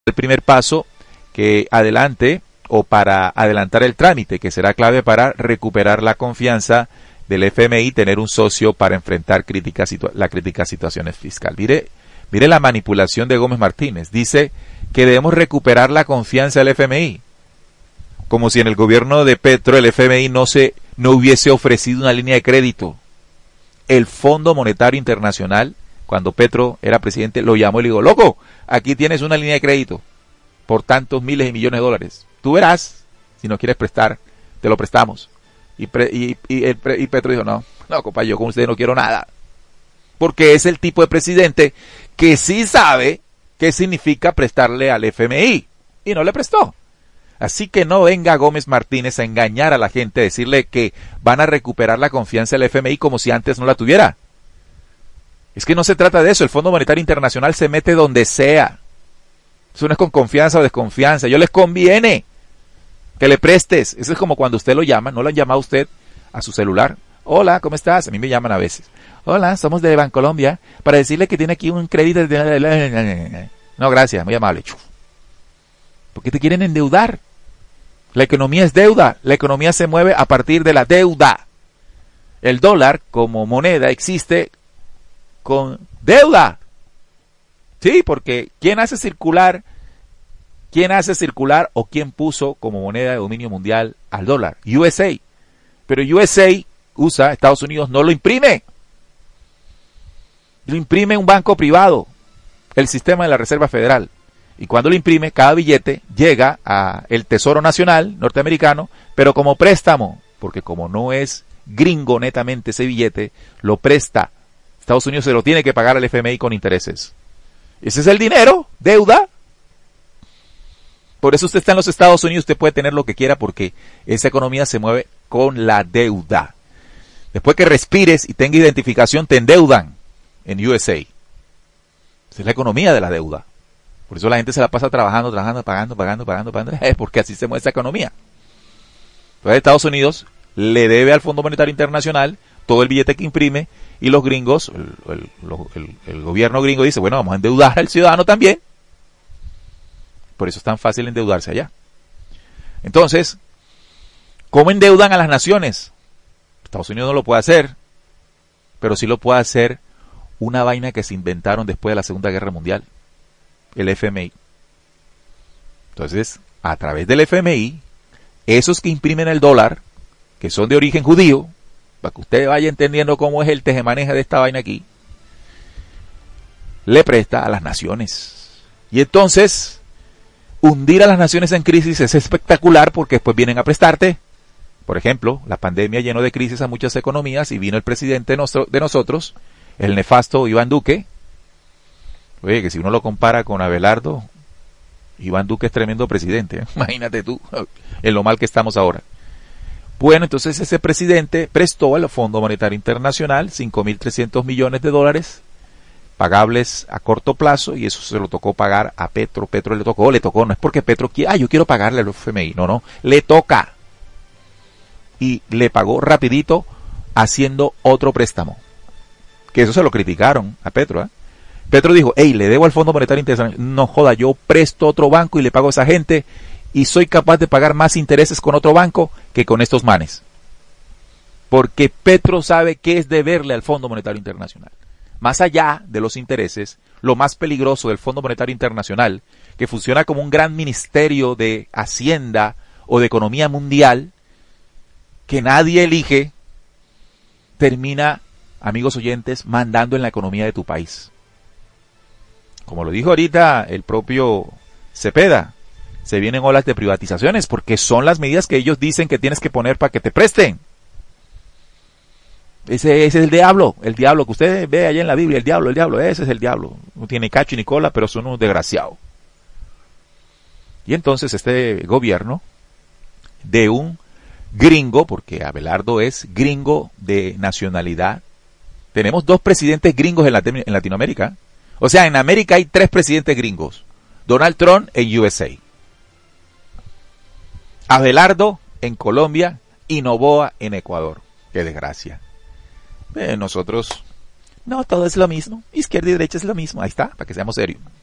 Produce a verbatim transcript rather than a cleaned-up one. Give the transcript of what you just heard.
el primer paso que adelante o para adelantar el trámite, que será clave para recuperar la confianza del F M I, tener un socio para enfrentar crítica la crítica situaciones fiscal. Mire, mire la manipulación de Gómez Martínez. Dice que debemos recuperar la confianza del F M I, como si en el gobierno de Petro el F M I no se no hubiese ofrecido una línea de crédito. El Fondo Monetario Internacional, cuando Petro era presidente, lo llamó y le dijo: loco, aquí tienes una línea de crédito por tantos miles de millones de dólares. Tú verás, si no quieres prestar, te lo prestamos. Y, pre, y, y, el, y Petro dijo: no, no, compa, yo con usted no quiero nada. Porque es el tipo de presidente que sí sabe qué significa prestarle al F M I. Y no le prestó. Así que no venga Gómez Martínez a engañar a la gente, a decirle que van a recuperar la confianza del F M I como si antes no la tuviera. Es que no se trata de eso. El Fondo Monetario Internacional se mete donde sea. Eso no es con confianza o desconfianza. Yo les conviene que le prestes. Eso es como cuando usted lo llama, no lo han llamado a usted a su celular. Hola, ¿cómo estás? A mí me llaman a veces. Hola, somos de Bancolombia para decirle que tiene aquí un crédito. De... No, gracias, muy amable. ¿Por qué te quieren endeudar? La economía es deuda. La economía se mueve a partir de la deuda. El dólar como moneda existe con deuda. Sí, porque ¿quién hace circular, quién hace circular o quién puso como moneda de dominio mundial al dólar? U S A. Pero U S A, U S A, Estados Unidos, no lo imprime. Lo imprime un banco privado, el sistema de la Reserva Federal. Y cuando lo imprime, cada billete llega al Tesoro Nacional norteamericano, pero como préstamo, porque como no es gringo netamente ese billete, lo presta. Estados Unidos se lo tiene que pagar al F M I con intereses. Ese es el dinero, deuda. Por eso usted está en los Estados Unidos, usted puede tener lo que quiera porque esa economía se mueve con la deuda. Después que respires y tenga identificación, te endeudan en U S A. Esa es la economía de la deuda. Por eso la gente se la pasa trabajando, trabajando, pagando, pagando, pagando, pagando, eh, porque así se mueve esa economía. Entonces Estados Unidos le debe al Fondo Monetario Internacional todo el billete que imprime y los gringos, el, el, el, el gobierno gringo dice: bueno, vamos a endeudar al ciudadano también. Por eso es tan fácil endeudarse allá. Entonces, ¿cómo endeudan a las naciones? Estados Unidos no lo puede hacer, pero sí lo puede hacer una vaina que se inventaron después de la Segunda Guerra Mundial. El F M I. Entonces, a través del F M I, esos que imprimen el dólar, que son de origen judío, para que usted vaya entendiendo cómo es el tejemaneja de esta vaina aquí, le presta a las naciones. Y entonces, hundir a las naciones en crisis es espectacular porque después vienen a prestarte. Por ejemplo, la pandemia llenó de crisis a muchas economías y vino el presidente de nosotros, el nefasto Iván Duque. Oye, que si uno lo compara con Abelardo, Iván Duque es tremendo presidente, ¿eh? Imagínate tú, en lo mal que estamos ahora. Bueno, entonces ese presidente prestó al Fondo Monetario Internacional cinco mil trescientos millones de dólares, pagables a corto plazo, y eso se lo tocó pagar a Petro. Petro le tocó, le tocó, no es porque Petro quiera, ah, yo quiero pagarle al F M I, no, no, le toca. Y le pagó rapidito haciendo otro préstamo. Que eso se lo criticaron a Petro, ¿eh? Petro dijo: hey, le debo al Fondo Monetario Internacional. No joda, yo presto otro banco y le pago a esa gente y soy capaz de pagar más intereses con otro banco que con estos manes. Porque Petro sabe qué es deberle al Fondo Monetario Internacional. Más allá de los intereses, lo más peligroso del Fondo Monetario Internacional, que funciona como un gran ministerio de Hacienda o de Economía Mundial, que nadie elige, termina, amigos oyentes, mandando en la economía de tu país. Como lo dijo ahorita el propio Cepeda, se vienen olas de privatizaciones porque son las medidas que ellos dicen que tienes que poner para que te presten. Ese, ese es el diablo, el diablo que usted ve allá en la Biblia, el diablo, el diablo, ese es el diablo. No tiene cacho ni cola, pero son unos desgraciados. Y entonces este gobierno de un gringo, porque Abelardo es gringo de nacionalidad, tenemos dos presidentes gringos en, Lat- en Latinoamérica. O sea, en América hay tres presidentes gringos. Donald Trump en U S A. Abelardo en Colombia y Noboa en Ecuador. Qué desgracia. Eh, nosotros, no, todo es lo mismo. Izquierda y derecha es lo mismo. Ahí está, para que seamos serios.